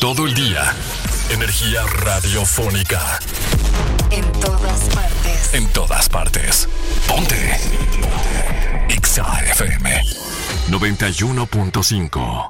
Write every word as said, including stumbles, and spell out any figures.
todo el día. Energía radiofónica. En todas partes. En todas partes. Ponte. Ponte. Exa F M noventa y uno punto cinco.